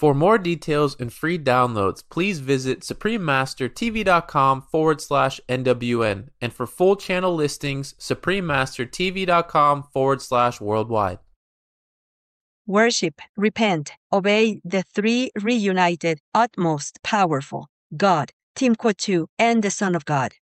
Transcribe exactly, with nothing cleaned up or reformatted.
For more details and free downloads, please visit suprememastertv.com forward slash NWN. And for full channel listings, suprememastertv.com forward slash worldwide. Worship, repent, obey the three reunited, utmost powerful, God, Team Quad two, and the Son of God.